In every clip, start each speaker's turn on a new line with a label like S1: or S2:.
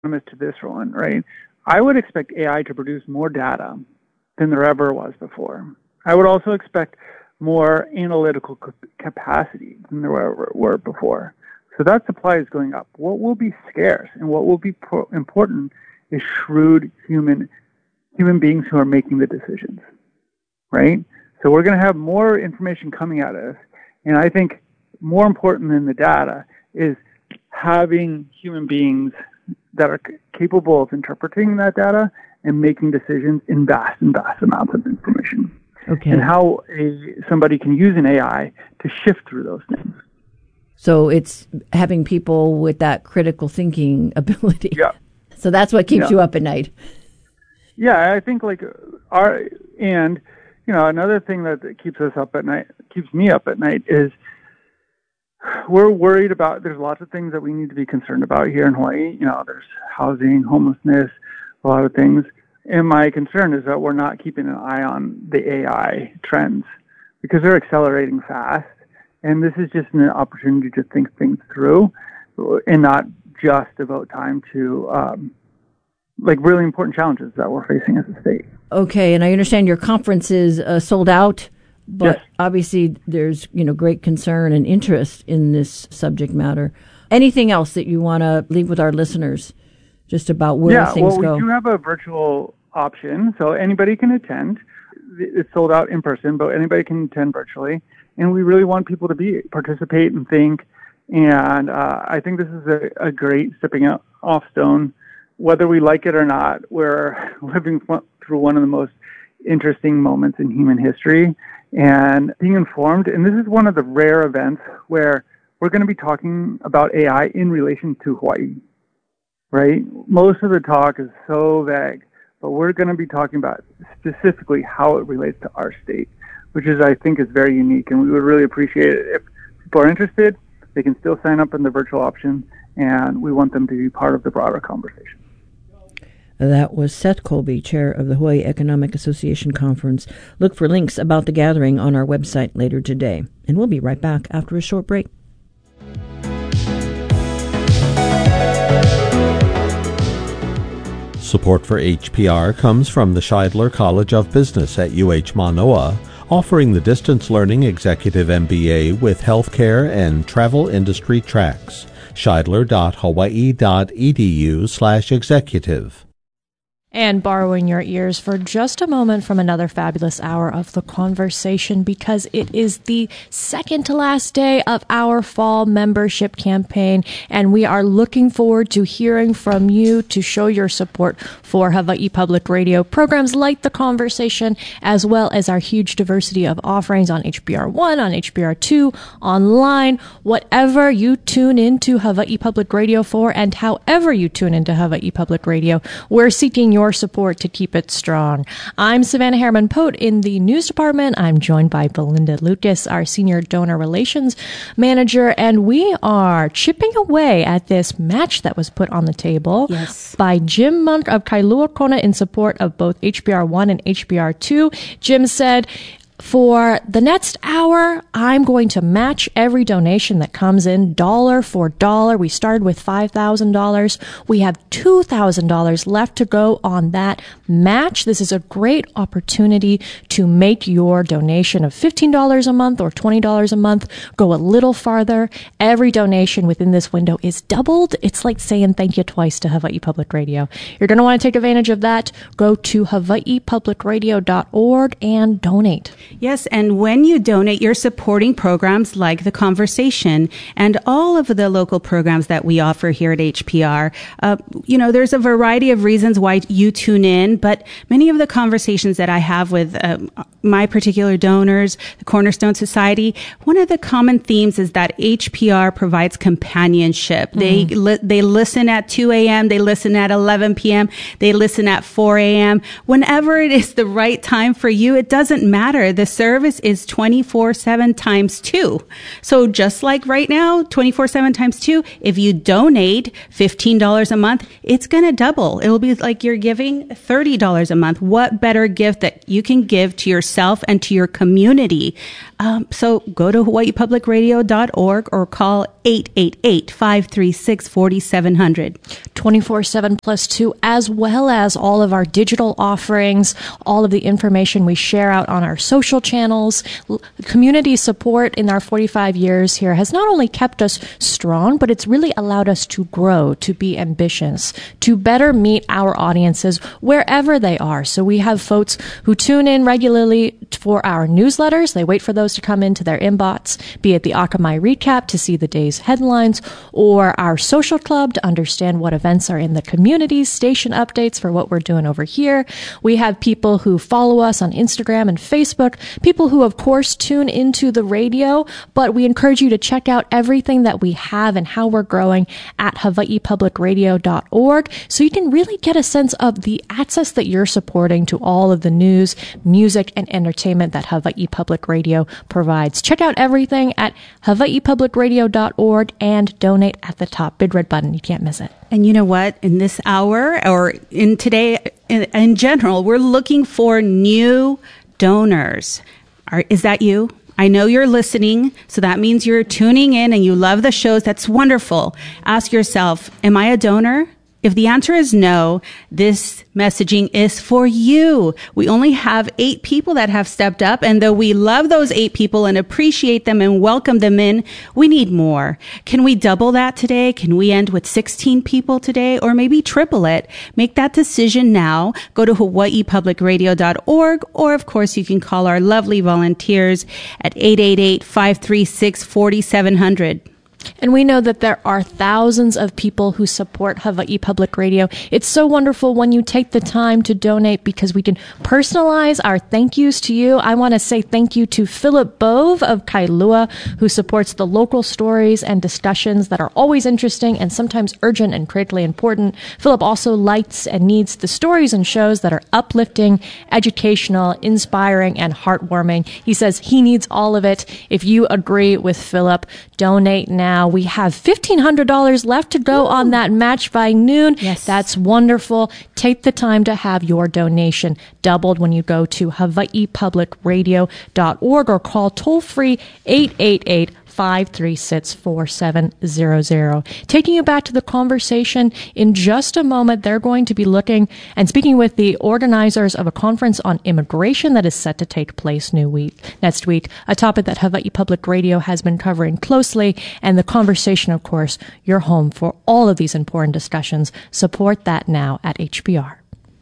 S1: to this one, right? I would expect AI to produce more data than there ever was before. I would also expect more analytical capacity than there were before. So that supply is going up. What will be scarce and what will be important is shrewd human beings who are making the decisions, right? So we're going to have more information coming at us, and I think more important than the data is having human beings that are capable of interpreting that data and making decisions in vast amounts of information.
S2: Okay.
S1: And how somebody can use an AI to shift through those things.
S2: So it's having people with that critical thinking ability.
S1: Yeah.
S2: So that's what keeps you up at night.
S1: Yeah, I think another thing that keeps me up at night is we're worried about, there's lots of things that we need to be concerned about here in Hawaii. There's housing, homelessness, a lot of things. And my concern is that we're not keeping an eye on the AI trends because they're accelerating fast. And this is just an opportunity to think things through and not just devote time to really important challenges that we're facing as a state.
S2: Okay, and I understand your conference is sold out, but yes. Obviously there's great concern and interest in this subject matter. Anything else that you want to leave with our listeners just about where things go?
S1: We do have a virtual option, so anybody can attend. It's sold out in person, but anybody can attend virtually. And we really want people to participate and think. And I think this is a great stepping off stone. Whether we like it or not, we're living through one of the most interesting moments in human history and being informed. And this is one of the rare events where we're going to be talking about AI in relation to Hawaii, right? Most of the talk is so vague, but we're going to be talking about specifically how it relates to our state, which I think is very unique. And we would really appreciate it if people are interested. They can still sign up in the virtual option, and we want them to be part of the broader conversation.
S2: That was Seth Colby, chair of the Hawaii Economic Association Conference. Look for links about the gathering on our website later today. And we'll be right back after a short break.
S3: Support for HPR comes from the Scheidler College of Business at UH Manoa, offering the distance learning executive MBA with healthcare and travel industry tracks. Scheidler.hawaii.edu/executive.
S4: And borrowing your ears for just a moment from another fabulous hour of The Conversation, because it is the second to last day of our fall membership campaign, and we are looking forward to hearing from you to show your support for Hawaii Public Radio programs like The Conversation, as well as our huge diversity of offerings on HBR1, on HBR2, online, whatever you tune into Hawaii Public Radio for, and however you tune into Hawaii Public Radio, we're seeking your support to keep it strong. I'm Savannah Harriman-Pote in the news department. I'm joined by Belinda Lucas, our senior donor relations manager, and we are chipping away at this match that was put on the table by Jim Monk of Kailua Kona in support of both HBR1 and HBR2. Jim said, for the next hour, I'm going to match every donation that comes in dollar for dollar. We started with $5,000. We have $2,000 left to go on that match. This is a great opportunity to make your donation of $15 a month or $20 a month go a little farther. Every donation within this window is doubled. It's like saying thank you twice to Hawaii Public Radio. You're going to want to take advantage of that. Go to hawaiipublicradio.org and donate.
S5: Yes, and when you donate, you're supporting programs like The Conversation and all of the local programs that we offer here at HPR. There's a variety of reasons why you tune in, but many of the conversations that I have with my particular donors, the Cornerstone Society, one of the common themes is that HPR provides companionship. Mm-hmm. They listen at 2 a.m., they listen at 11 p.m., they listen at 4 a.m. Whenever it is the right time for you, it doesn't matter. the service is 24/7 times 2. So just like right now, 24/7 times 2, if you donate $15 a month, it's going to double. It will be like you're giving $30 a month. What better gift that you can give to yourself and to your community? So go to hawaiipublicradio.org or call 888-536-4700.
S4: 24/7 plus 2, as well as all of our digital offerings, all of the information we share out on our social channels. Community support in our 45 years here has not only kept us strong, but it's really allowed us to grow, to be ambitious, to better meet our audiences wherever they are. So we have folks who tune in regularly for our newsletters. They wait for those to come into their inbox, be it the Akamai Recap to see the day's headlines, or our social club to understand what events are in the community, station updates for what we're doing over here. We have people who follow us on Instagram and Facebook, people who, of course, tune into the radio, but we encourage you to check out everything that we have and how we're growing at hawaiipublicradio.org so you can really get a sense of the access that you're supporting to all of the news, music, and entertainment that Hawaii Public Radio provides. Check out everything at hawaiipublicradio.org and donate at the top. Big red button. You can't miss it.
S5: And you know what? In this hour or in today, in general, we're looking for new donors. Is that you? I know you're listening, so that means you're tuning in and you love the shows. That's wonderful. Ask yourself, am I a donor? If the answer is no, this messaging is for you. We only have 8 people that have stepped up, and though we love those 8 people and appreciate them and welcome them in, we need more. Can we double that today? Can we end with 16 people today, or maybe triple it? Make that decision now. Go to hawaiipublicradio.org, or of course you can call our lovely volunteers at 888-536-4700.
S4: And we know that there are thousands of people who support Hawaii Public Radio. It's so wonderful when you take the time to donate because we can personalize our thank yous to you. I want to say thank you to Philip Bove of Kailua, who supports the local stories and discussions that are always interesting and sometimes urgent and critically important. Philip also likes and needs the stories and shows that are uplifting, educational, inspiring, and heartwarming. He says he needs all of it. If you agree with Philip, donate now. We have $1,500 left to go on that match by noon.
S5: Yes.
S4: That's wonderful. Take the time to have your donation doubled when you go to hawaiipublicradio.org or call toll-free 888-536-4700. Taking you back to the conversation in just a moment, they're going to be looking and speaking with the organizers of a conference on immigration that is set to take place next week, a topic that Hawaii Public Radio has been covering closely. And the conversation, of course, your home for all of these important discussions. Support that now at HPR.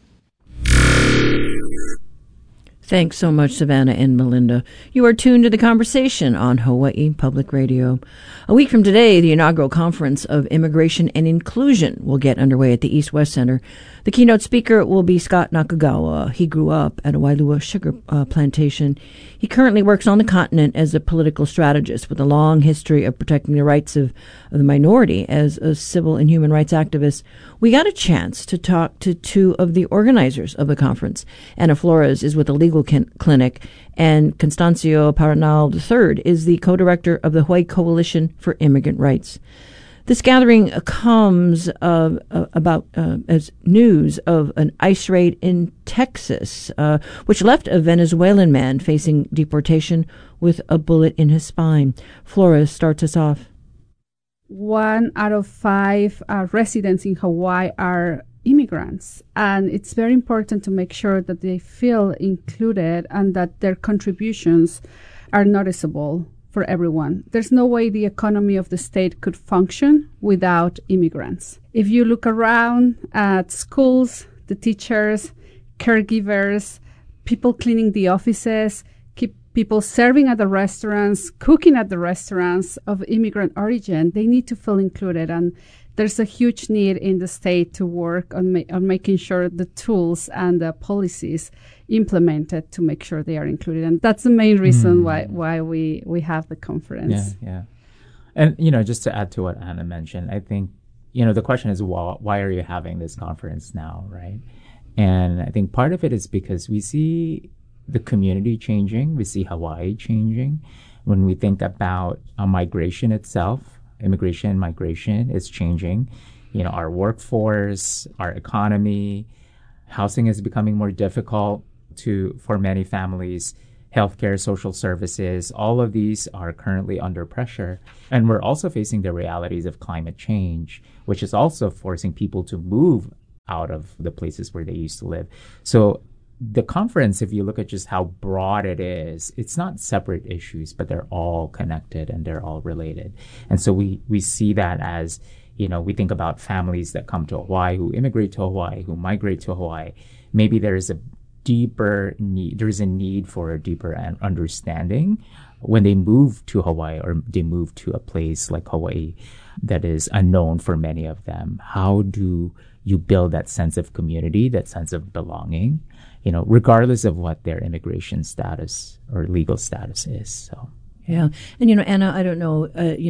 S2: Thanks so much, Savannah and Melinda. You are tuned to the conversation on Hawaii Public Radio. A week from today, the inaugural Conference of Immigration and Inclusion will get underway at the East-West Center. The keynote speaker will be Scott Nakagawa. He grew up at a Wailua sugar plantation. He currently works on the continent as a political strategist with a long history of protecting the rights of the minority as a civil and human rights activist. We got a chance to talk to 2 of the organizers of the conference. Anna Flores is with the Legal Clinic, and Constancio Paranal III is the co-director of the Hawaii Coalition for Immigrant Rights. This gathering comes as news of an ICE raid in Texas, which left a Venezuelan man facing deportation with a bullet in his spine. Flores starts us off.
S6: 1 out of 5 residents in Hawaii are immigrants, and it's very important to make sure that they feel included and that their contributions are noticeable for everyone. There's no way the economy of the state could function without immigrants. If you look around at schools, the teachers, caregivers, people cleaning the offices, people serving at the restaurants, cooking at the restaurants of immigrant origin, they need to feel included. And there's a huge need in the state to work on making sure the tools and the policies implemented to make sure they are included. And that's the main reason why we have the conference.
S7: Yeah. And, just to add to what Anna mentioned, I think, the question is, why are you having this conference now, right? And I think part of it is because we see the community changing. We see Hawaii changing. When we think about migration itself, immigration and migration is changing. Our workforce, our economy, housing is becoming more difficult for many families. Healthcare, social services, all of these are currently under pressure. And we're also facing the realities of climate change, which is also forcing people to move out of the places where they used to live. So the conference, if you look at just how broad it is, it's not separate issues, but they're all connected and they're all related. And so we see that as, we think about families that come to Hawaii, who immigrate to Hawaii, who migrate to Hawaii. Maybe there's a need for a deeper understanding when they move to Hawaii or they move to a place like Hawaii that is unknown for many of them. How do you build that sense of community, that sense of belonging, regardless of what their immigration status or legal status is? So.
S2: Yeah. And, Anna, I don't know,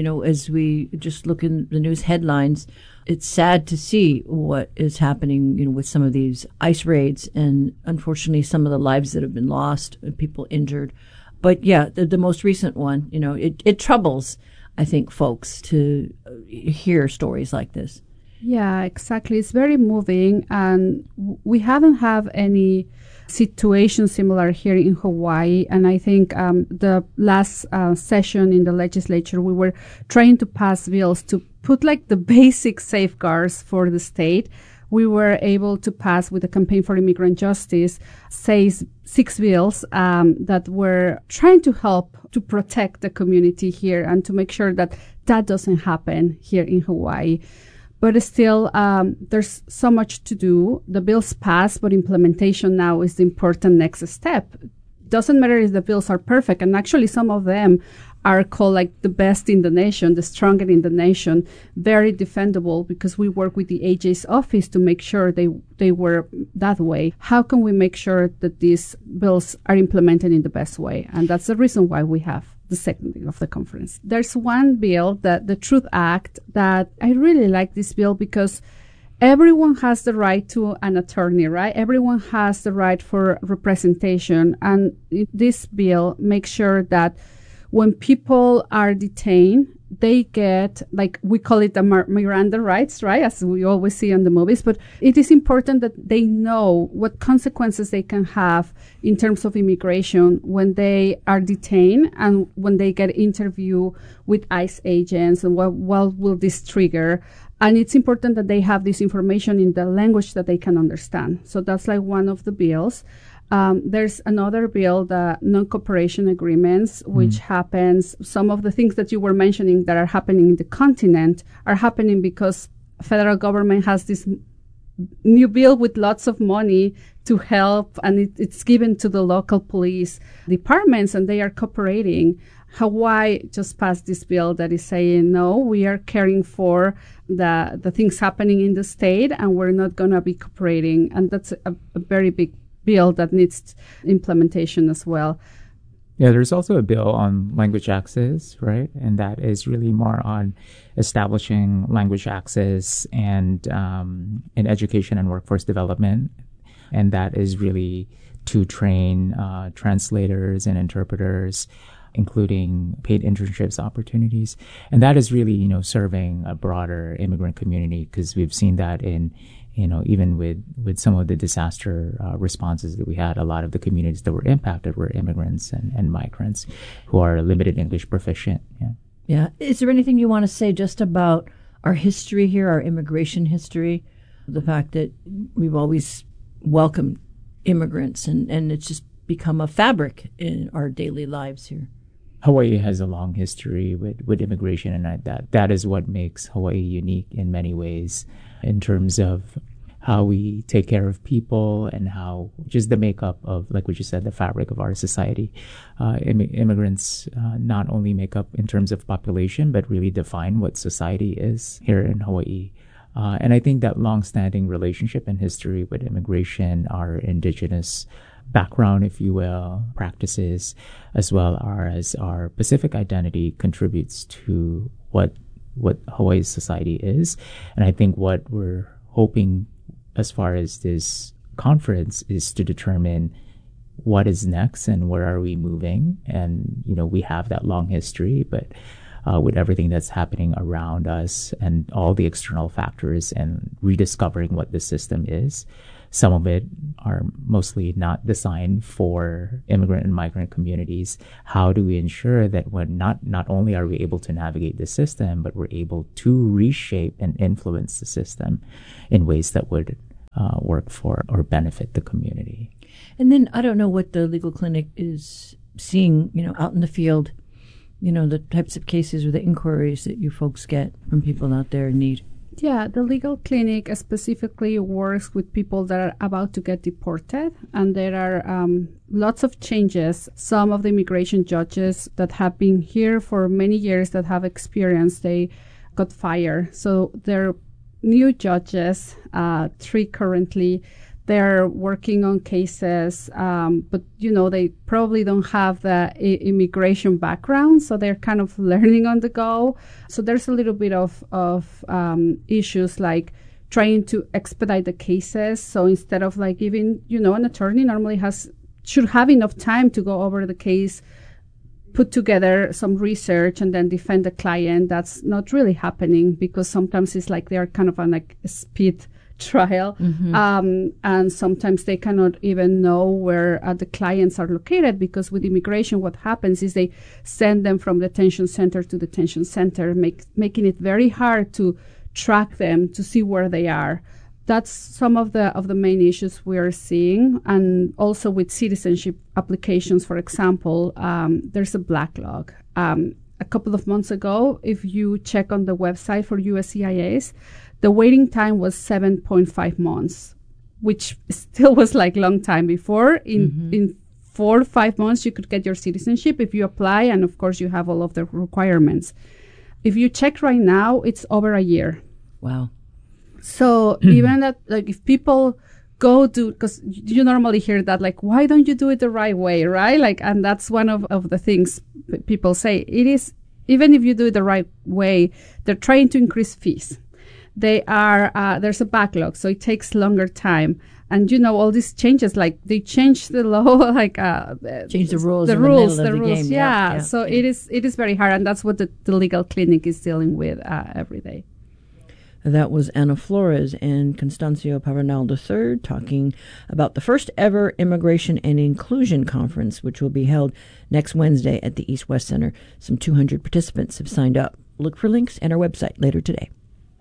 S2: as we just look in the news headlines, it's sad to see what is happening, with some of these ICE raids and unfortunately some of the lives that have been lost, people injured. But yeah, the most recent one, it troubles, I think, folks to hear stories like this.
S6: Yeah, exactly. It's very moving. And we haven't had any situation similar here in Hawaii. And I think the last session in the legislature, we were trying to pass bills to put the basic safeguards for the state. We were able to pass with the Campaign for Immigrant Justice, 6 bills that were trying to help to protect the community here and to make sure that doesn't happen here in Hawaii. But still, there's so much to do. The bills passed, but implementation now is the important next step. Doesn't matter if the bills are perfect, and actually some of them are called the best in the nation, the strongest in the nation, very defendable because we work with the AJ's office to make sure they were that way. How can we make sure that these bills are implemented in the best way? And that's the reason why we have the second day of the conference. There's one bill, the Truth Act, that I really like this bill because everyone has the right to an attorney, right? Everyone has the right for representation. And this bill makes sure that when people are detained, they get, we call it the Miranda rights, right? As we always see in the movies. But it is important that they know what consequences they can have in terms of immigration when they are detained and when they get interviewed with ICE agents and what will this trigger. And it's important that they have this information in the language that they can understand. So that's one of the bills. There's another bill, the non-cooperation agreements, which happens. Some of the things that you were mentioning that are happening in the continent are happening because federal government has this new bill with lots of money to help, and it's given to the local police departments, and they are cooperating. Hawaii just passed this bill that is saying, no, we are caring for the things happening in the state, and we're not going to be cooperating. And that's a very big bill that needs implementation as well.
S7: Yeah, there's also a bill on language access, right? And that is really more on establishing language access and in education and workforce development. And that is really to train translators and interpreters, including paid internships opportunities. And that is really, serving a broader immigrant community, because we've seen that in even with some of the disaster responses that we had, a lot of the communities that were impacted were immigrants and migrants who are limited English proficient. Yeah.
S2: Yeah. Is there anything you want to say just about our history here, our immigration history, the fact that we've always welcomed immigrants and it's just become a fabric in our daily lives here?
S7: Hawaii has a long history with immigration, and that is what makes Hawaii unique in many ways in terms of how we take care of people and how just the makeup of, like what you said, the fabric of our society. Immigrants not only make up in terms of population, but really define what society is here in Hawaii. And I think that long-standing relationship and history with immigration, our indigenous background, if you will, practices, as well as our Pacific identity, contributes to what Hawaii's society is. And I think what we're hoping as far as this conference is to determine what is next and where are we moving. And, we have that long history, but with everything that's happening around us and all the external factors and rediscovering what the system is, some of it are mostly not designed for immigrant and migrant communities. How do we ensure that when not only are we able to navigate the system, but we're able to reshape and influence the system in ways that would work for or benefit the community?
S2: And then I don't know what the legal clinic is seeing, out in the field, the types of cases or the inquiries that you folks get from people out there in need.
S6: Yeah, the legal clinic specifically works with people that are about to get deported, and there are lots of changes. Some of the immigration judges that have been here for many years that have experience, they got fired. So they're new judges, 3 currently. They're working on cases, but, they probably don't have the immigration background, so they're kind of learning on the go. So there's a little bit of issues like trying to expedite the cases. So instead of like even, an attorney normally should have enough time to go over the case, put together some research, and then defend the client. That's not really happening because sometimes it's like they're kind of on like a speed trial, and sometimes they cannot even know where the clients are located, because with immigration what happens is they send them from detention center to detention center, making it very hard to track them to see where they are. That's some of the main issues we are seeing. And also with citizenship applications, for example, there's a backlog. A couple of months ago, if you check on the website for USCIS, the waiting time was 7.5 months, which still was like long time before. In 4 or 5 months, you could get your citizenship if you apply, and of course you have all of the requirements. If you check right now, it's over a year.
S2: Wow.
S6: So even that, like if people go to, because you normally hear that, like, why don't you do it the right way, right? Like, and that's one of the things people say. It is, even if you do it the right way, they're trying to increase fees. They are, there's a backlog, so it takes longer time. And, all these changes, like they change the law, like,
S2: change the rules,
S6: the
S2: rules.
S6: Game. Yeah. So it is very hard. And that's what the legal clinic is dealing with every day.
S2: That was Ana Flores and Constancio Pavanal III talking about the first ever Immigration and Inclusion Conference, which will be held next Wednesday at the East West Center. Some 200 participants have signed up. Look for links at our website later today.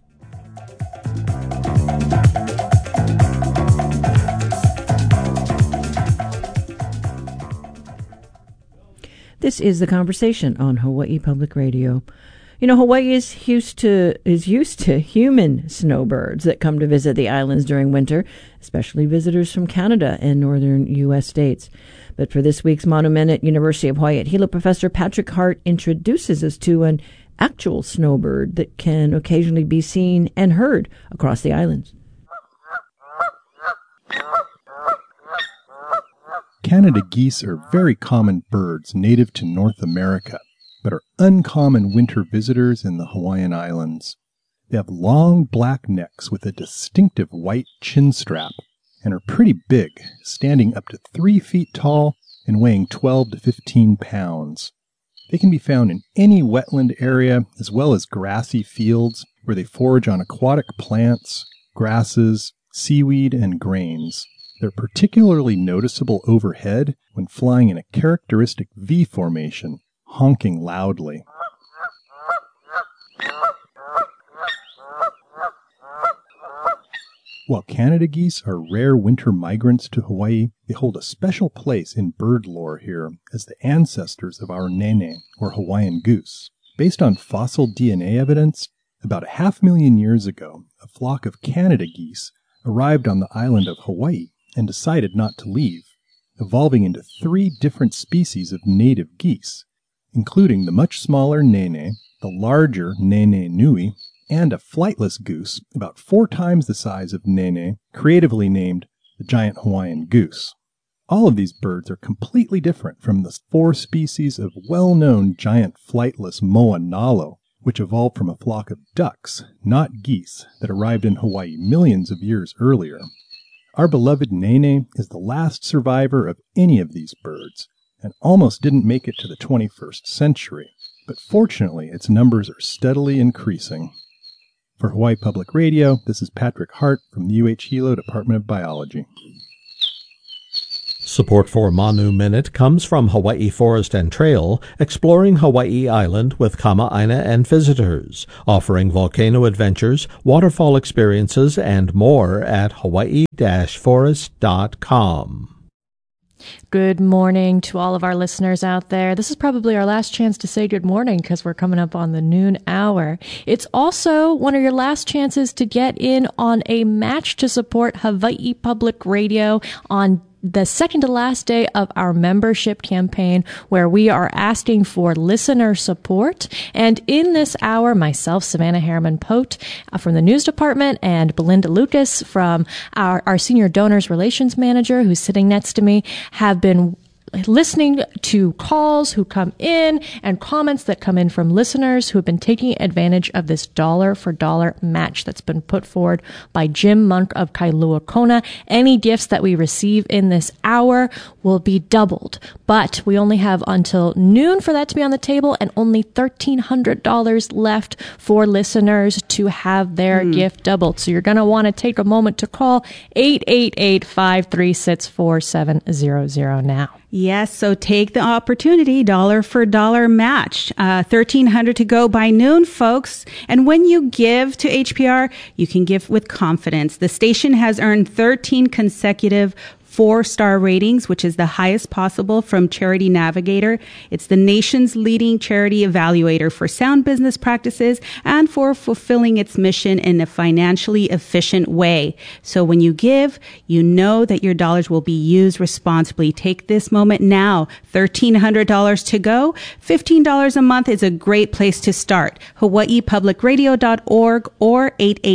S2: This is The Conversation on Hawaii Public Radio. Hawaii is used to human snowbirds that come to visit the islands during winter, especially visitors from Canada and northern U.S. states. But for this week's Monument at University of Hawaii at Hilo, Professor Patrick Hart introduces us to an actual snowbird that can occasionally be seen and heard across the islands.
S8: Canada geese are very common birds native to North America, but are uncommon winter visitors in the Hawaiian Islands. They have long black necks with a distinctive white chin strap and are pretty big, standing up to 3 feet tall and weighing 12 to 15 pounds. They can be found in any wetland area as well as grassy fields where they forage on aquatic plants, grasses, seaweed, and grains. They're particularly noticeable overhead when flying in a characteristic V formation, honking loudly. While Canada geese are rare winter migrants to Hawaii, they hold a special place in bird lore here as the ancestors of our nene, or Hawaiian goose. Based on fossil DNA evidence, about 500,000 years ago, a flock of Canada geese arrived on the island of Hawaii and decided not to leave, evolving into 3 different species of native geese, including the much smaller nene, the larger nene nui, and a flightless goose about 4 times the size of nene, creatively named the giant Hawaiian goose. All of these birds are completely different from the 4 species of well-known giant flightless moa nalo, which evolved from a flock of ducks, not geese, that arrived in Hawaii millions of years earlier. Our beloved Nene is the last survivor of any of these birds and almost didn't make it to the 21st century. But fortunately, its numbers are steadily increasing. For Hawaii Public Radio, this is Patrick Hart from the UH Hilo Department of Biology.
S3: Support for Manu Minute comes from Hawaii Forest and Trail, exploring Hawaii Island with Kama'aina and visitors, offering volcano adventures, waterfall experiences, and more at hawaii-forest.com.
S4: Good morning to all of our listeners out there. This is probably our last chance to say good morning because we're coming up on the noon hour. It's also one of your last chances to get in on a match to support Hawaii Public Radio on the second to last day of our membership campaign, where we are asking for listener support. And in this hour, myself, Savannah Harriman-Pote from the news department, and Belinda Lucas from our senior donors relations manager, who's sitting next to me, have been listening to calls who come in and comments that come in from listeners who have been taking advantage of this dollar-for-dollar match that's been put forward by Jim Monk of Kailua Kona. Any gifts that we receive in this hour will be doubled, but we only have until noon for that to be on the table, and only $1,300 left for listeners to have their gift doubled. So you're going to want to take a moment to call 888-536-4700 now.
S5: Yes, so take the opportunity, dollar for dollar match. $1,300 to go by noon, folks. And when you give to HPR, you can give with confidence. The station has earned 13 consecutive 4-star ratings, which is the highest possible from Charity Navigator. It's the nation's leading charity evaluator for sound business practices and for fulfilling its mission in a financially efficient way. So when you give, you know that your dollars will be used responsibly. Take this moment now. $1,300 to go. $15 a month is a great place to start. HawaiiPublicRadio.org or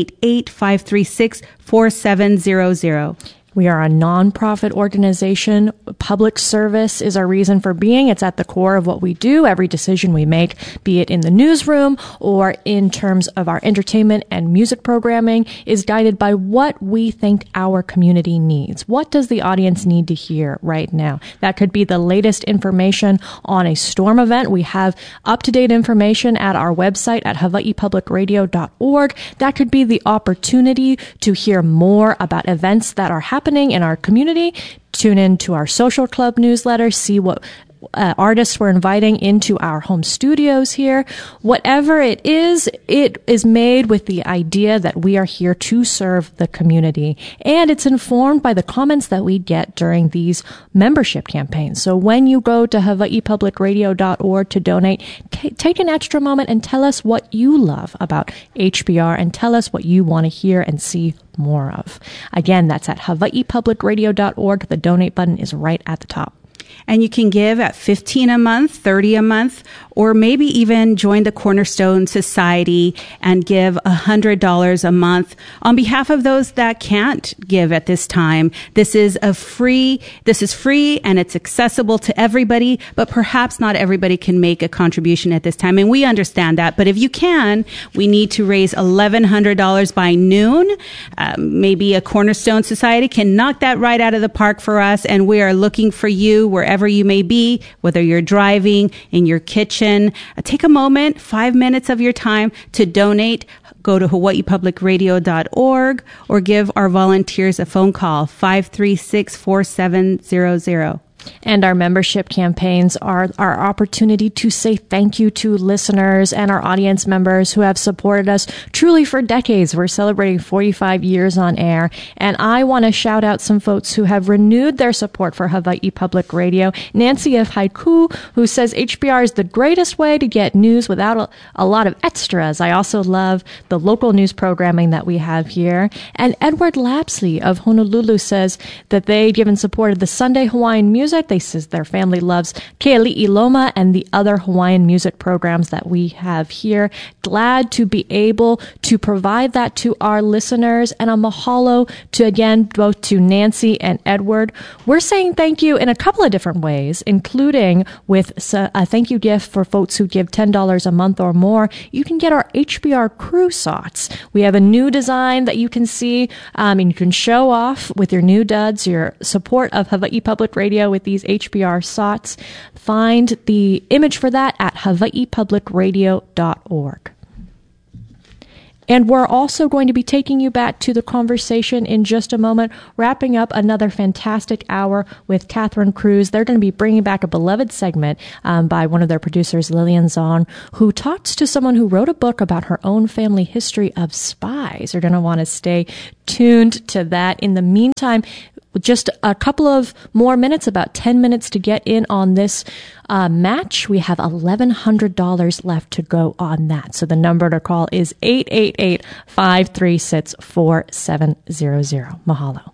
S5: 888-536-4700.
S4: We are a nonprofit organization. Public service is our reason for being. It's at the core of what we do. Every decision we make, be it in the newsroom or in terms of our entertainment and music programming, is guided by what we think our community needs. What does the audience need to hear right now? That could be the latest information on a storm event. We have up-to-date information at our website at hawaiipublicradio.org. That could be the opportunity to hear more about events that are happening in our community. Tune in to our social club newsletter, see what artists we're inviting into our home studios here. Whatever it is made with the idea that we are here to serve the community. And it's informed by the comments that we get during these membership campaigns. So when you go to hawaiipublicradio.org to donate, take an extra moment and tell us what you love about HPR and tell us what you want to hear and see more of. Again, that's at hawaiipublicradio.org. The donate button is right at the top.
S5: And you can give at $15 a month, $30 a month, or maybe even join the Cornerstone Society and give $100 a month. On behalf of those that can't give at this time, this is free and it's accessible to everybody, but perhaps not everybody can make a contribution at this time. And we understand that. But if you can, we need to raise $1,100 by noon. Maybe a Cornerstone Society can knock that right out of the park for us. And we are looking for you wherever you may be, whether you're driving, in your kitchen. Take a moment, 5 minutes of your time to donate. Go to hawaiipublicradio.org or give our volunteers a phone call, 536-4700.
S4: And our membership campaigns are our opportunity to say thank you to listeners and our audience members who have supported us truly for decades. We're celebrating 45 years on air. And I want to shout out some folks who have renewed their support for Hawaii Public Radio. Nancy of Haiku, who says HPR is the greatest way to get news without a lot of extras. I also love the local news programming that we have here. And Edward Lapsley of Honolulu says that they've given support of the Sunday Hawaiian Music music. They says their family loves Keali'i Loma and the other Hawaiian music programs that we have here. Glad to be able to provide that to our listeners, and a mahalo to, again, both to Nancy and Edward. We're saying thank you in a couple of different ways, including with a thank you gift for folks who give $10 a month or more. You can get our HBR Crew Socks. We have a new design that you can see, and you can show off with your new duds, your support of Hawaii Public Radio with these HBR Socks. Find the image for that at hawaiipublicradio.org. And we're also going to be taking you back to the conversation in just a moment, wrapping up another fantastic hour with Catherine Cruz. They're going to be bringing back a beloved segment by one of their producers, Lillian Zahn, who talks to someone who wrote a book about her own family history of spies. You're going to want to stay tuned to that. In the meantime, just a couple of more minutes, about 10 minutes to get in on this match. We have $1,100 left to go on that. So the number to call is 888-536-4700. Mahalo.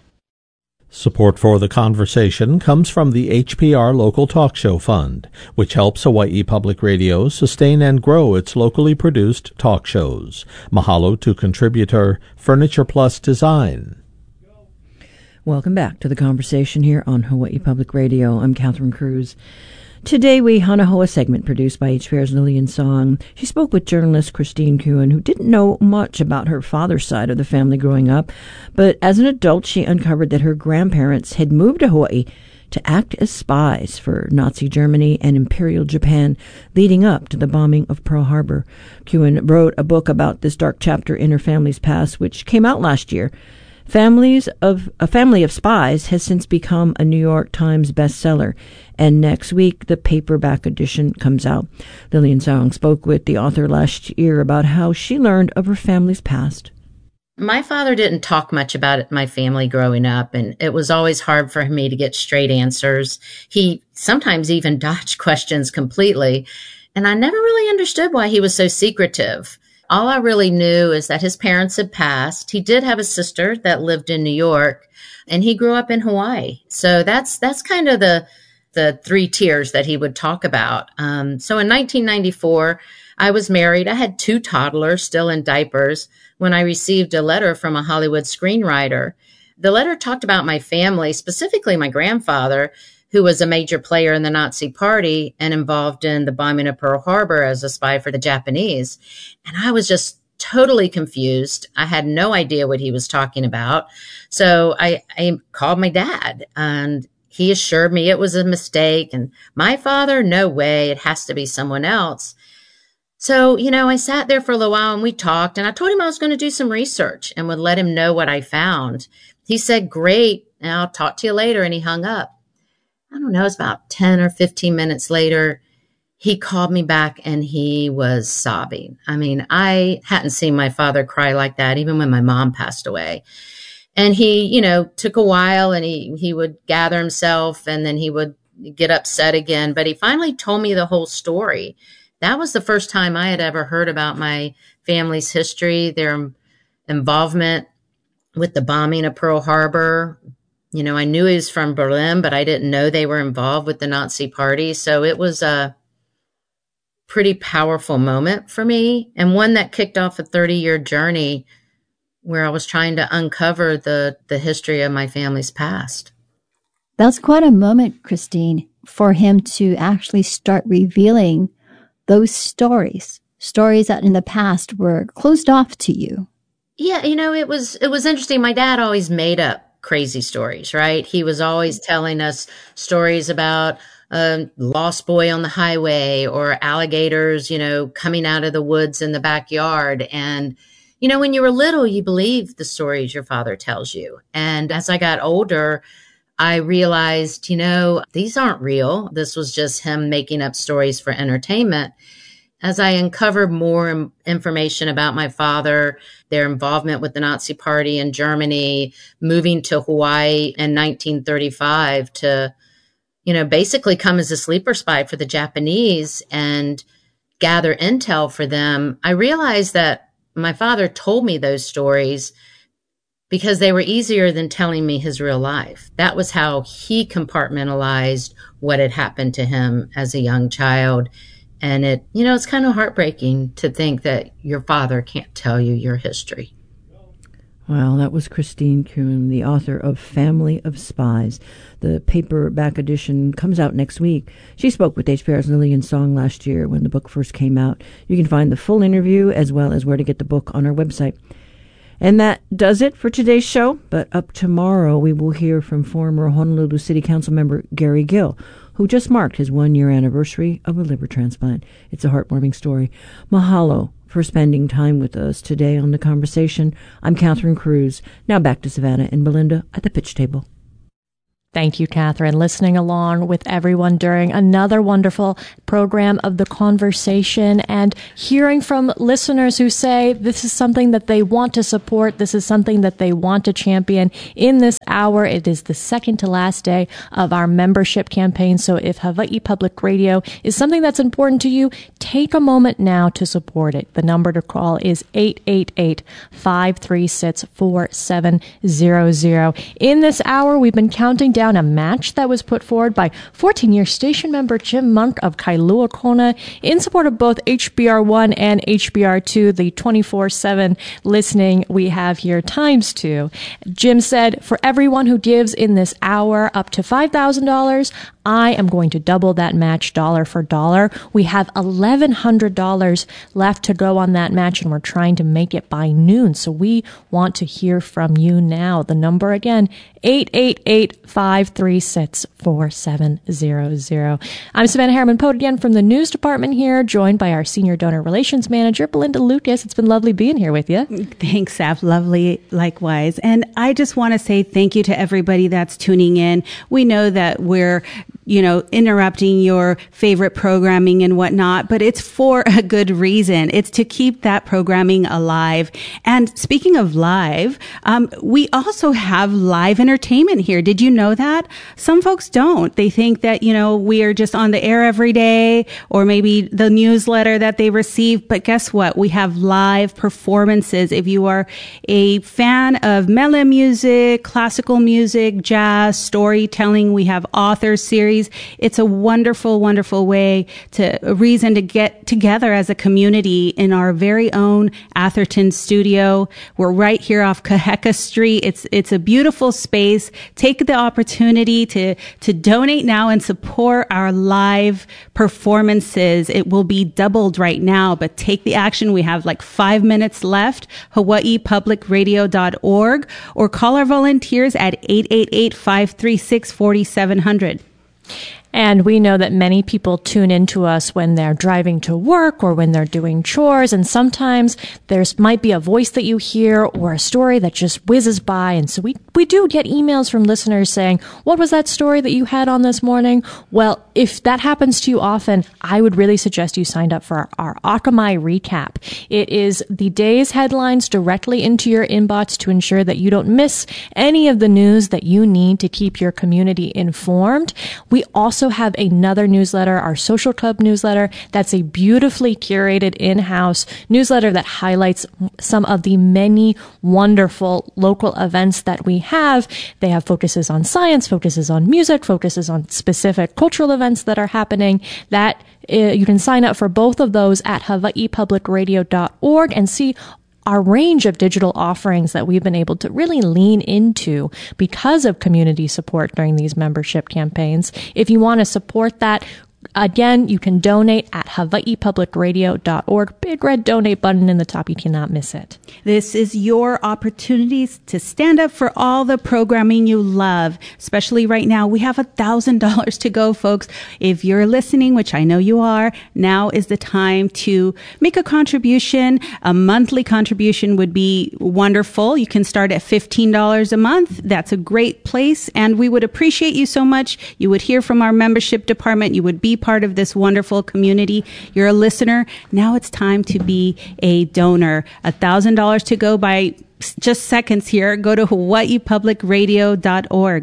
S3: Support for the conversation comes from the HPR Local Talk Show Fund, which helps Hawaii Public Radio sustain and grow its locally produced talk shows. Mahalo to contributor Furniture Plus Design.
S2: Welcome back to the conversation here on Hawaii Public Radio. I'm Catherine Cruz. Today, we Hanahoa segment produced by HPR's Lillian Song. She spoke with journalist Christine Kuhn, who didn't know much about her father's side of the family growing up, but as an adult, she uncovered that her grandparents had moved to Hawaii to act as spies for Nazi Germany and Imperial Japan leading up to the bombing of Pearl Harbor. Kuhn wrote a book about this dark chapter in her family's past, which came out last year. A Family of Spies has since become a New York Times bestseller, and next week the paperback edition comes out. Lillian Song spoke with the author last year about how she learned of her family's past.
S9: My father didn't talk much about my family growing up, and it was always hard for me to get straight answers. He sometimes even dodged questions completely, and I never really understood why he was so secretive. All I really knew is that his parents had passed. He did have a sister that lived in New York, and he grew up in Hawaii. So that's kind of the three tiers that he would talk about. So in 1994, I was married. I had 2 toddlers still in diapers when I received a letter from a Hollywood screenwriter. The letter talked about my family, specifically my grandfather, who was a major player in the Nazi Party and involved in the bombing of Pearl Harbor as a spy for the Japanese. And I was just totally confused. I had no idea what he was talking about. So I called my dad, and he assured me it was a mistake. And my father, no way, it has to be someone else. So, I sat there for a little while and we talked, and I told him I was going to do some research and would let him know what I found. He said, great, and I'll talk to you later. And he hung up. I don't know, it was about 10 or 15 minutes later, he called me back and he was sobbing. I mean, I hadn't seen my father cry like that, even when my mom passed away. And he, took a while, and he would gather himself, and then he would get upset again. But he finally told me the whole story. That was the first time I had ever heard about my family's history, their involvement with the bombing of Pearl Harbor. I knew he was from Berlin, but I didn't know they were involved with the Nazi Party. So it was a pretty powerful moment for me, and one that kicked off a 30-year journey where I was trying to uncover the history of my family's past.
S10: That's quite a moment, Christine, for him to actually start revealing those stories that in the past were closed off to you.
S9: Yeah, it was interesting. My dad always made up crazy stories, right? He was always telling us stories about a lost boy on the highway or alligators, coming out of the woods in the backyard. And, when you were little, you believe the stories your father tells you. And as I got older, I realized, these aren't real. This was just him making up stories for entertainment. As I uncovered more information about my father, their involvement with the Nazi Party in Germany, moving to Hawaii in 1935 to, basically come as a sleeper spy for the Japanese and gather intel for them, I realized that my father told me those stories because they were easier than telling me his real life. That was how he compartmentalized what had happened to him as a young child. And it's kind of heartbreaking to think that your father can't tell you your history.
S2: Well, that was Christine Kuhn, the author of Family of Spies. The paperback edition comes out next week. She spoke with HPR's Lillian Song last year when the book first came out. You can find the full interview as well as where to get the book on our website. And that does it for today's show. But up tomorrow, we will hear from former Honolulu City Council member Gary Gill, who just marked his 1-year anniversary of a liver transplant. It's a heartwarming story. Mahalo for spending time with us today on The Conversation. I'm Catherine Cruz. Now back to Savannah and Belinda at the pitch table.
S4: Thank you, Catherine, listening along with everyone during another wonderful program of The Conversation and hearing from listeners who say this is something that they want to support. This is something that they want to champion. In this hour, it is the second to last day of our membership campaign. So if Hawaii Public Radio is something that's important to you, take a moment now to support it. The number to call is 888-536-4700. In this hour, we've been counting down a match that was put forward by 14-year station member Jim Monk of Kailua Kona in support of both HBR1 and HBR2, the 24/7 listening we have here times 2. Jim said, for everyone who gives in this hour up to $5,000, I am going to double that match dollar for dollar. We have $1,100 left to go on that match, and we're trying to make it by noon. So we want to hear from you now. The number again, 888-536-4700. I'm Savannah Harriman-Pote again from the news department here, joined by our senior donor relations manager, Belinda Lucas. It's been lovely being here with you.
S5: Thanks, Sav. Lovely, likewise. And I just want to say thank you to everybody that's tuning in. We know that we're interrupting your favorite programming and whatnot, but it's for a good reason. It's to keep that programming alive. And speaking of live, we also have live entertainment here. Did you know that? Some folks don't. They think that, we are just on the air every day, or maybe the newsletter that they receive. But guess what? We have live performances. If you are a fan of mele music, classical music, jazz, storytelling, we have author series. It's a wonderful, wonderful way a reason to get together as a community in our very own Atherton studio. We're right here off Kaheka Street. It's a beautiful space. Take the opportunity to donate now and support our live performances. It will be doubled right now, but take the action. We have like 5 minutes left. HawaiiPublicRadio.org, or call our volunteers at 888-536-4700.
S4: And we know that many people tune into us when they're driving to work or when they're doing chores. And sometimes might be a voice that you hear or a story that just whizzes by. And so we do get emails from listeners saying, what was that story that you had on this morning? Well, if that happens to you often, I would really suggest you signed up for our Akamai recap. It is the day's headlines directly into your inbox to ensure that you don't miss any of the news that you need to keep your community informed. We also have another newsletter, our Social Club newsletter, that's a beautifully curated in-house newsletter that highlights some of the many wonderful local events that we have. They have focuses on science, focuses on music, focuses on specific cultural events that are happening. That you can sign up for both of those at hawaiipublicradio.org and see our range of digital offerings that we've been able to really lean into because of community support during these membership campaigns. If you want to support that, again, you can donate at hawaiipublicradio.org. Big red donate button in the top. You cannot miss it.
S5: This is your opportunities to stand up for all the programming you love. Especially right now, we have $1,000 to go, folks. If you're listening, which I know you are, now is the time to make a contribution. A monthly contribution would be wonderful. You can start at $15 a month. That's a great place. And we would appreciate you so much. You would hear from our membership department. You would be part of this wonderful community. You're a listener. Now it's time to be a donor. $1,000 to go by just seconds here. Go to hawaiipublicradio.org.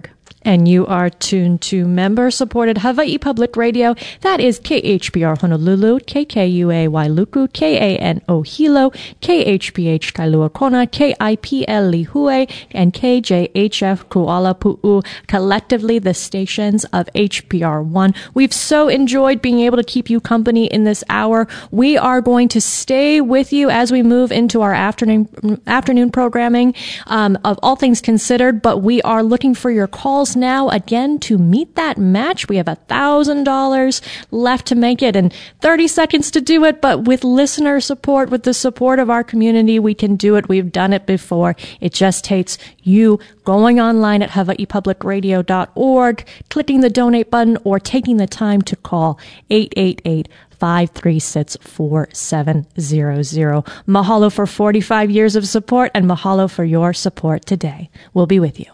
S4: And you are tuned to member-supported Hawaii Public Radio. That is KHPR Honolulu, KKUA Wailuku, KANO Hilo, KHPH Kailua Kona, KIPL Lihue, and KJHF Kuala Pu'u. Collectively, the stations of HPR1. We've so enjoyed being able to keep you company in this hour. We are going to stay with you as we move into our afternoon programming of All Things Considered, but we are looking for your calls now, again, to meet that match. We have $1,000 left to make it and 30 seconds to do it, but with listener support, with the support of our community, we can do it. We've done it before. It just takes you going online at hawaiipublicradio.org, clicking the donate button, or taking the time to call 888-536-4700. Mahalo for 45 years of support, and mahalo for your support today. We'll be with you.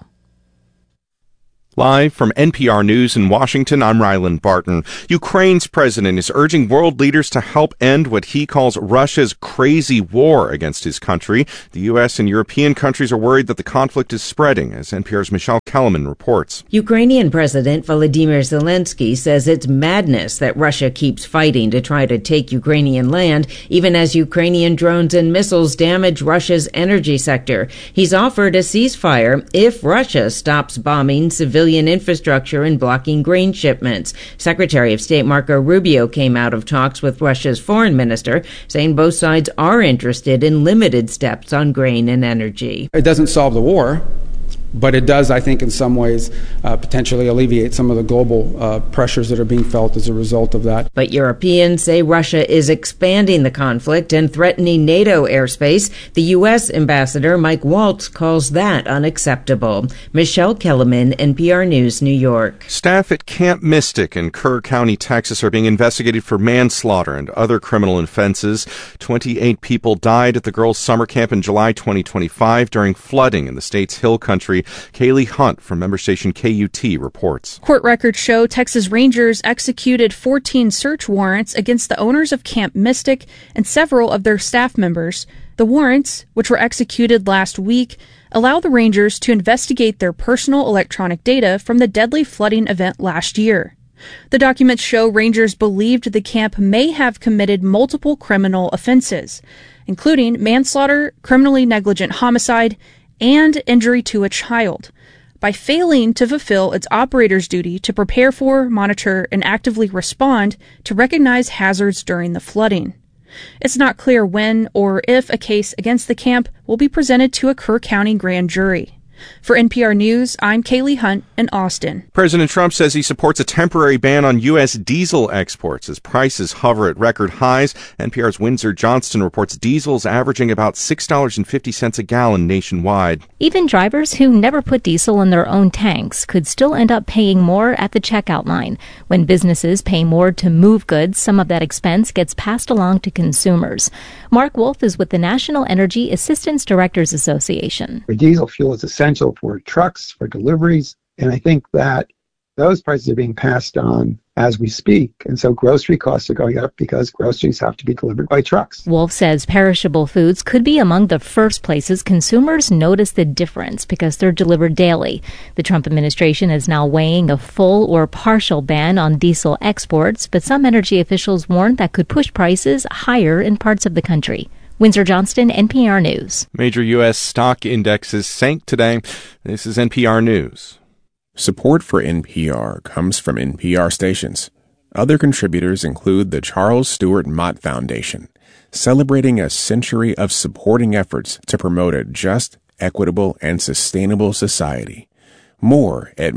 S11: Live from NPR News in Washington, I'm Ryland Barton. Ukraine's president is urging world leaders to help end what he calls Russia's crazy war against his country. The U.S. and European countries are worried that the conflict is spreading, as NPR's Michelle Kellerman reports.
S12: Ukrainian President Volodymyr Zelensky says it's madness that Russia keeps fighting to try to take Ukrainian land, even as Ukrainian drones and missiles damage Russia's energy sector. He's offered a ceasefire if Russia stops bombing civilian infrastructure and blocking grain shipments. Secretary of State Marco Rubio came out of talks with Russia's foreign minister, saying both sides are interested in limited steps on grain and energy.
S13: It doesn't solve the war, but it does, I think, in some ways, potentially alleviate some of the global pressures that are being felt as a result of that.
S12: But Europeans say Russia is expanding the conflict and threatening NATO airspace. The U.S. Ambassador Mike Waltz calls that unacceptable. Michelle Kellerman, NPR News, New York.
S11: Staff at Camp Mystic in Kerr County, Texas, are being investigated for manslaughter and other criminal offenses. 28 people died at the girls' summer camp in July 2025 during flooding in the state's hill country. Kaylee Hunt from member station KUT reports.
S14: Court records show Texas Rangers executed 14 search warrants against the owners of Camp Mystic and several of their staff members. The warrants, which were executed last week, allow the Rangers to investigate their personal electronic data from the deadly flooding event last year. The documents show Rangers believed the camp may have committed multiple criminal offenses, including manslaughter, criminally negligent homicide, and injury to a child, by failing to fulfill its operator's duty to prepare for, monitor, and actively respond to recognize hazards during the flooding. It's not clear when or if a case against the camp will be presented to a Kerr County grand jury. For NPR News, I'm Kaylee Hunt in Austin.
S11: President Trump says he supports a temporary ban on U.S. diesel exports as prices hover at record highs. NPR's Windsor Johnston reports diesel's averaging about $6.50 a gallon nationwide.
S15: Even drivers who never put diesel in their own tanks could still end up paying more at the checkout line. When businesses pay more to move goods, some of that expense gets passed along to consumers. Mark Wolf is with the National Energy Assistance Directors Association.
S16: Diesel fuel is essential for trucks, for deliveries, and I think that those prices are being passed on as we speak. And so grocery costs are going up because groceries have to be delivered by trucks.
S15: Wolf says perishable foods could be among the first places consumers notice the difference because they're delivered daily. The Trump administration is now weighing a full or partial ban on diesel exports, but some energy officials warn that could push prices higher in parts of the country. Windsor Johnston, NPR News.
S11: Major U.S. stock indexes sank today. This is NPR News.
S17: Support for NPR comes from NPR stations. Other contributors include the Charles Stewart Mott Foundation, celebrating a century of supporting efforts to promote a just, equitable, and sustainable society. More at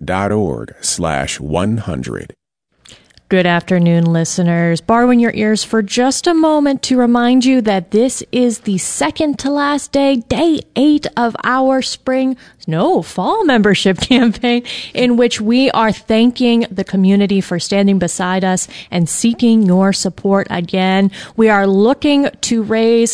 S17: mott.org/100.
S4: Good afternoon, listeners. Borrowing your ears for just a moment to remind you that this is the second to last day, day 8 of our fall membership campaign, in which we are thanking the community for standing beside us and seeking your support again. We are looking to raise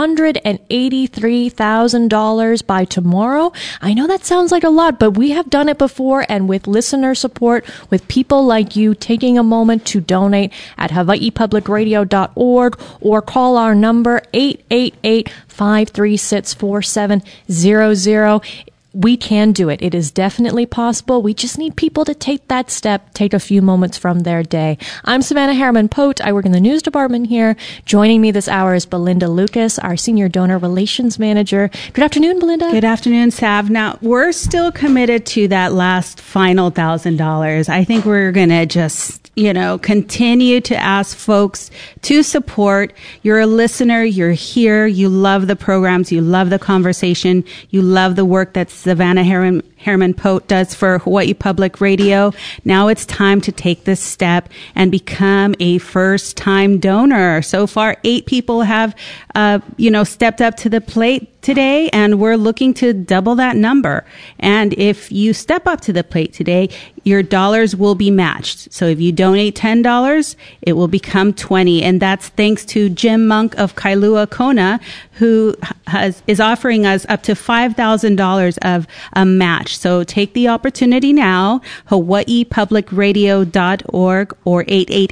S4: $183,000 by tomorrow. I know that sounds like a lot, but we have done it before, and with listener support, with people like you taking a moment to donate at hawaiipublicradio.org or call our number 888-536-4700. we can do it. It is definitely possible. We just need people to take that step, take a few moments from their day. I'm Savannah Harriman-Pote. I work in the news department here. Joining me this hour is Belinda Lucas, our Senior Donor Relations Manager. Good afternoon, Belinda.
S5: Good afternoon, Sav. Now, we're still committed to that last final $1,000. I think we're going to just continue to ask folks to support. You're a listener. You're here. You love the programs. You love the conversation. You love the work that Savannah Harriman-Pote does for Hawaii Public Radio. Now it's time to take this step and become a first-time donor. So far, 8 people have, stepped up to the plate today, and we're looking to double that number. And if you step up to the plate today, your dollars will be matched. So if you donate $10, it will become $20. And that's thanks to Jim Monk of Kailua Kona, who is offering us up to $5,000 of a match. So take the opportunity now, hawaiipublicradio.org or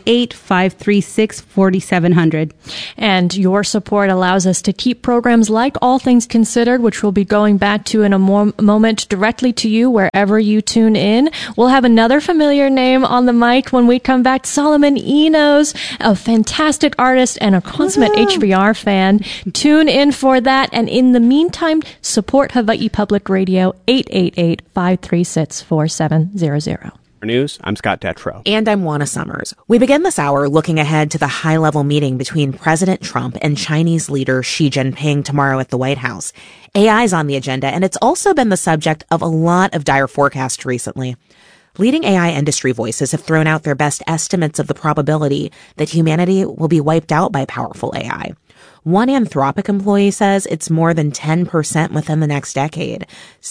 S5: 888-536-4700.
S4: And your support allows us to keep programs like All Things Considered, which we'll be going back to in a moment, directly to you wherever you tune in. We'll have another familiar name on the mic when we come back. Solomon Enos, a fantastic artist and a consummate HBR fan. Tune in for that. And in the meantime, support Hawaii Public Radio, 888-536-4700.
S18: News, I'm Scott Detrow.
S19: And I'm Juana Summers. We begin this hour looking ahead to the high-level meeting between President Trump and Chinese leader Xi Jinping tomorrow at the White House. AI is on the agenda, and it's also been the subject of a lot of dire forecasts recently. Leading AI industry voices have thrown out their best estimates of the probability that humanity will be wiped out by powerful AI. One Anthropic employee says it's more than 10% within the next decade,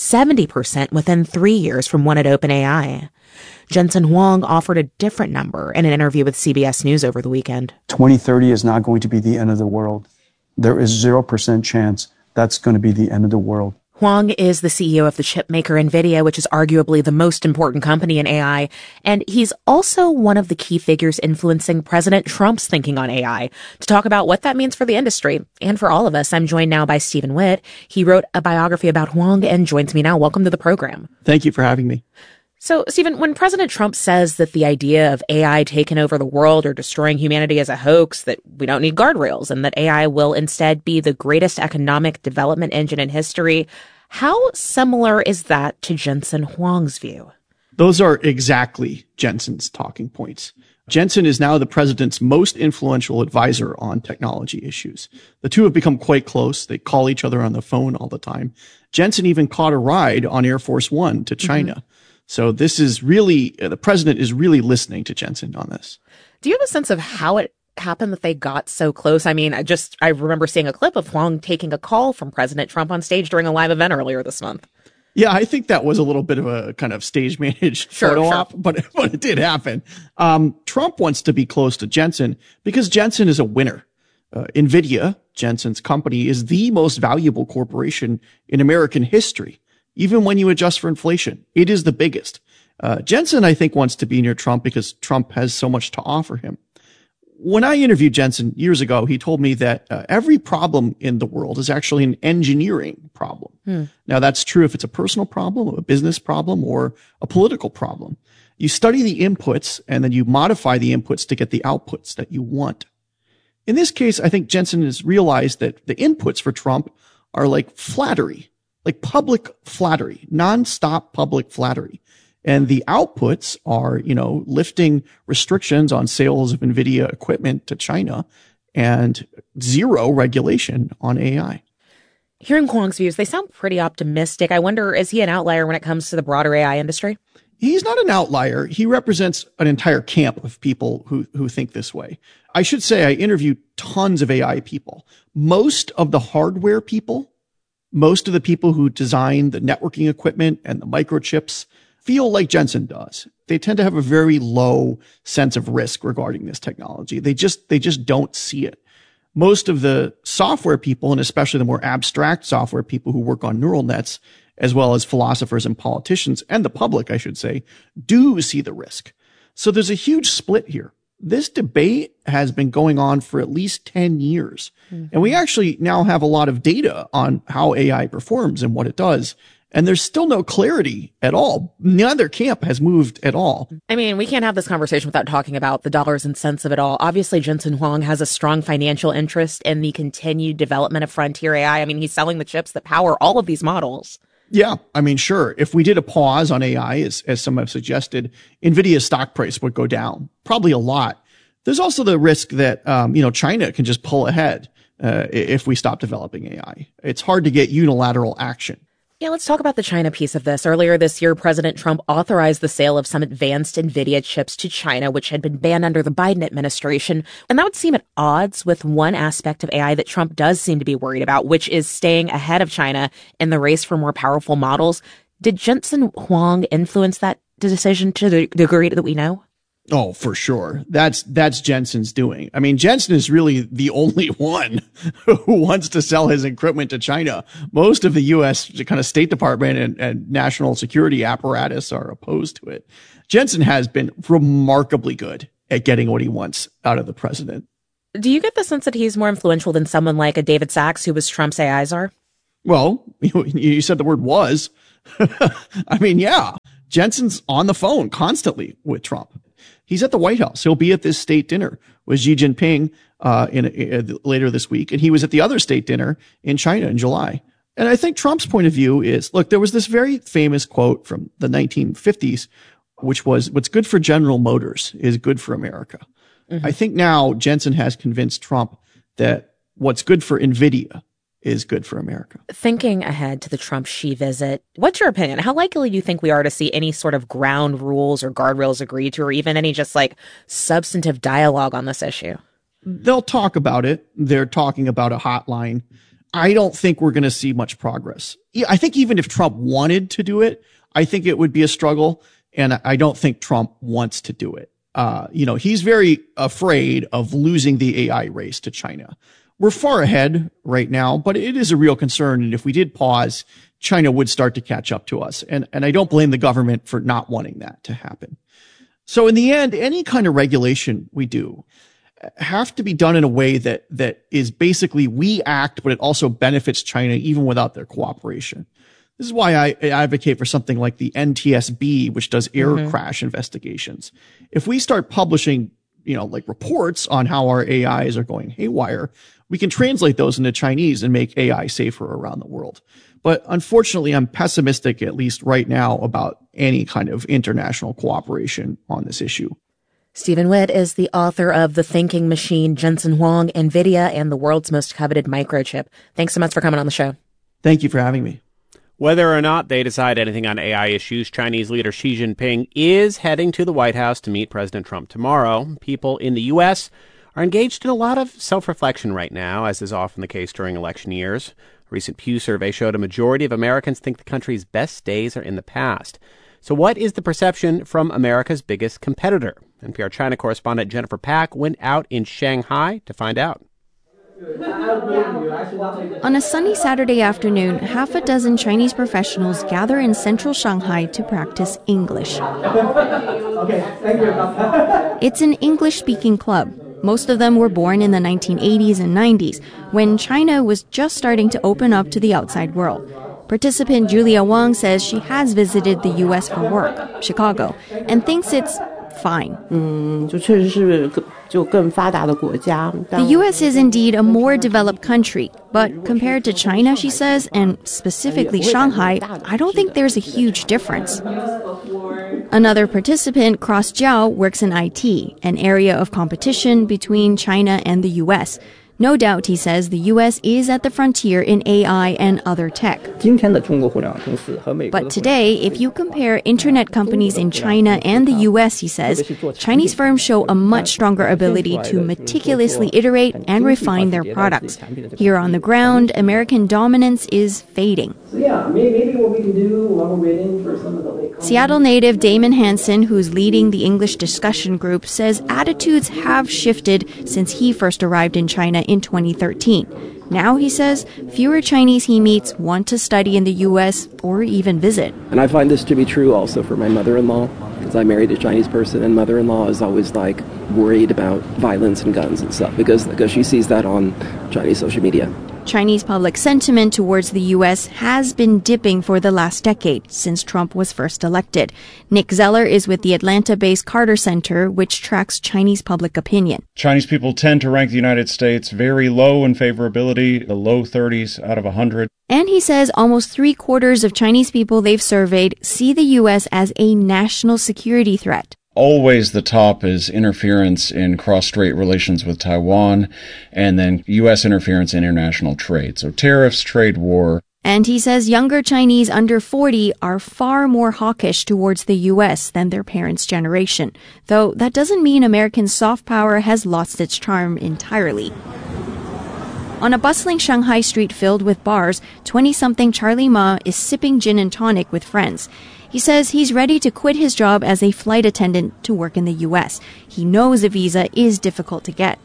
S19: 70% within 3 years from one at OpenAI. Jensen Huang offered a different number in an interview with CBS News over the weekend.
S20: 2030 is not going to be the end of the world. There is 0% chance that's going to be the end of the world.
S19: Huang is the CEO of the chipmaker NVIDIA, which is arguably the most important company in AI. And he's also one of the key figures influencing President Trump's thinking on AI. To talk about what that means for the industry and for all of us, I'm joined now by Stephen Witt. He wrote a biography about Huang and joins me now. Welcome to the program.
S20: Thank you for having me.
S19: So, Stephen, when President Trump says that the idea of AI taking over the world or destroying humanity is a hoax, that we don't need guardrails, and that AI will instead be the greatest economic development engine in history, how similar is that to Jensen Huang's view?
S20: Those are exactly Jensen's talking points. Jensen is now the president's most influential advisor on technology issues. The two have become quite close. They call each other on the phone all the time. Jensen even caught a ride on Air Force One to China. Mm-hmm. So this is really, the president is really listening to Jensen on this.
S19: Do you have a sense of how it happened that they got so close? I mean, I remember seeing a clip of Huang taking a call from President Trump on stage during a live event earlier this month.
S20: Yeah, I think that was a little bit of a kind of stage managed photo op, but it did happen. Trump wants to be close to Jensen because Jensen is a winner. NVIDIA, Jensen's company, is the most valuable corporation in American history. Even when you adjust for inflation, it is the biggest. Jensen, I think, wants to be near Trump because Trump has so much to offer him. When I interviewed Jensen years ago, he told me that every problem in the world is actually an engineering problem. Now, that's true if it's a personal problem, a business problem, or a political problem. You study the inputs, and then you modify the inputs to get the outputs that you want. In this case, I think Jensen has realized that the inputs for Trump are like flattery. Like public flattery, nonstop public flattery. And the outputs are, lifting restrictions on sales of NVIDIA equipment to China and zero regulation on AI.
S19: Hearing Huang's views, they sound pretty optimistic. I wonder, is he an outlier when it comes to the broader AI industry?
S20: He's not an outlier. He represents an entire camp of people who think this way. I should say I interviewed tons of AI people. Most of the hardware people, most of the people who design the networking equipment and the microchips feel like Jensen does. They tend to have a very low sense of risk regarding this technology. They just don't see it. Most of the software people, and especially the more abstract software people who work on neural nets, as well as philosophers and politicians, and the public, I should say, do see the risk. So there's a huge split here. This debate has been going on for at least 10 years. Mm-hmm. And we actually now have a lot of data on how AI performs and what it does. And there's still no clarity at all. Neither camp has moved at all.
S19: I mean, we can't have this conversation without talking about the dollars and cents of it all. Obviously, Jensen Huang has a strong financial interest in the continued development of frontier AI. I mean, he's selling the chips that power all of these models.
S20: Yeah, I mean, sure. If we did a pause on AI, as some have suggested, NVIDIA's stock price would go down, probably a lot. There's also the risk that, China can just pull ahead if we stop developing AI. It's hard to get unilateral action.
S19: Yeah, let's talk about the China piece of this. Earlier this year, President Trump authorized the sale of some advanced NVIDIA chips to China, which had been banned under the Biden administration. And that would seem at odds with one aspect of AI that Trump does seem to be worried about, which is staying ahead of China in the race for more powerful models. Did Jensen Huang influence that decision to the degree that we know?
S20: Oh, for sure. That's Jensen's doing. I mean, Jensen is really the only one who wants to sell his equipment to China. Most of the U.S. kind of State Department and national security apparatus are opposed to it. Jensen has been remarkably good at getting what he wants out of the president.
S19: Do you get the sense that he's more influential than someone like a David Sachs, who was Trump's AI czar?
S20: Well, you said the word was. I mean, yeah, Jensen's on the phone constantly with Trump. He's at the White House. He'll be at this state dinner with Xi Jinping later this week. And he was at the other state dinner in China in July. And I think Trump's point of view is, look, there was this very famous quote from the 1950s, which was, what's good for General Motors is good for America. Mm-hmm. I think now Jensen has convinced Trump that what's good for NVIDIA is good for America.
S19: Thinking ahead to the Trump-Xi visit, what's your opinion? How likely do you think we are to see any sort of ground rules or guardrails agreed to, or even any just like substantive dialogue on this issue?
S20: They'll talk about it. They're talking about a hotline. I don't think we're going to see much progress. I think even if Trump wanted to do it, I think it would be a struggle. And I don't think Trump wants to do it. He's very afraid of losing the AI race to China. We're far ahead right now, but it is a real concern. And if we did pause, China would start to catch up to us. And I don't blame the government for not wanting that to happen. So in the end, any kind of regulation we do have to be done in a way that is basically we act, but it also benefits China even without their cooperation. This is why I advocate for something like the NTSB, which does air crash investigations. If we start publishing, like reports on how our AIs are going haywire, we can translate those into Chinese and make AI safer around the world. But unfortunately, I'm pessimistic, at least right now, about any kind of international cooperation on this issue.
S19: Stephen Witt is the author of The Thinking Machine, Jensen Huang, NVIDIA, and the World's Most Coveted Microchip. Thanks so much for coming on the show.
S20: Thank you for having me.
S18: Whether or not they decide anything on AI issues, Chinese leader Xi Jinping is heading to the White House to meet President Trump tomorrow. People in the U.S. are engaged in a lot of self-reflection right now, as is often the case during election years. A recent Pew survey showed a majority of Americans think the country's best days are in the past. So what is the perception from America's biggest competitor? NPR China correspondent Jennifer Pak went out in Shanghai to find out.
S21: On a sunny Saturday afternoon, half a dozen Chinese professionals gather in central Shanghai to practice English. It's an English-speaking club. Most of them were born in the 1980s and 90s, when China was just starting to open up to the outside world. Participant Julia Wang says she has visited the U.S. for work, Chicago, and thinks it's fine. The U.S. is indeed a more developed country, but compared to China, she says, and specifically Shanghai, I don't think there's a huge difference. Another participant, Cross Jiao, works in IT, an area of competition between China and the U.S. No doubt, he says, the U.S. is at the frontier in AI and other tech. But today, if you internet internet companies in China and the U.S., he says, Chinese firms show a much stronger ability to meticulously iterate and refine their products. Here on the ground, American dominance is fading.
S22: Maybe what we can do while we're waiting for some of the late
S21: Seattle native Damon Hansen, who's leading the English discussion group, says attitudes have shifted since he first arrived in China in 2013. Now, he says, fewer Chinese he meets want to study in the U.S. or even visit.
S22: And I find this to be true also for my mother-in-law, because I married a Chinese person, and mother-in-law is always worried about violence and guns and stuff because she sees that on Chinese social media.
S21: Chinese public sentiment towards the U.S. has been dipping for the last decade since Trump was first elected. Nick Zeller is with the Atlanta-based Carter Center, which tracks Chinese public opinion.
S1: Chinese people tend to rank the United States very low in favorability, the low 30s out of 100.
S21: And he says almost 3/4 of Chinese people they've surveyed see the U.S. as a national security threat.
S1: Always the top is interference in cross-strait relations with Taiwan, and then U.S. interference in international trade. So tariffs, trade war.
S21: And he says younger Chinese under 40 are far more hawkish towards the U.S. than their parents' generation. Though that doesn't mean American soft power has lost its charm entirely. On a bustling Shanghai street filled with bars, 20-something Charlie Ma is sipping gin and tonic with friends. He says he's ready to quit his job as a flight attendant to work in the U.S. He knows a visa is difficult to get.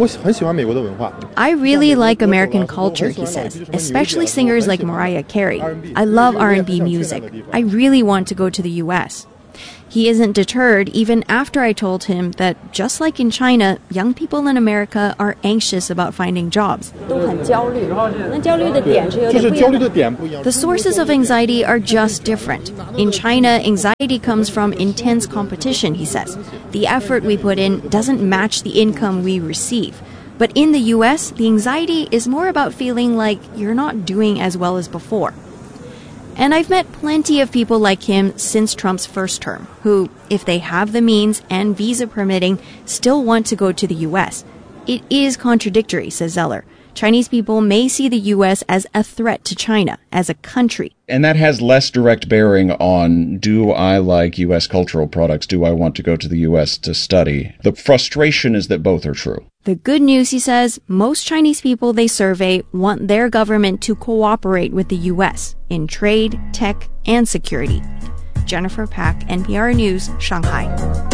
S21: I really like American culture, he says, especially singers like Mariah Carey. I love R&B music. I really want to go to the U.S. He isn't deterred even after I told him that, just like in China, young people in America are anxious about finding jobs. The sources of anxiety are just different. In China, anxiety comes from intense competition, he says. The effort we put in doesn't match the income we receive. But in the U.S., the anxiety is more about feeling like you're not doing as well as before. And I've met plenty of people like him since Trump's first term, who, if they have the means and visa permitting, still want to go to the U.S. It is contradictory, says Zeller. Chinese people may see the U.S. as a threat to China, as a country.
S1: And that has less direct bearing on, do I like U.S. cultural products? Do I want to go to the U.S. to study? The frustration is that both are true.
S21: The good news, he says, most Chinese people they survey want their government to cooperate with the U.S. in trade, tech, and security. Jennifer Pack, NPR News, Shanghai.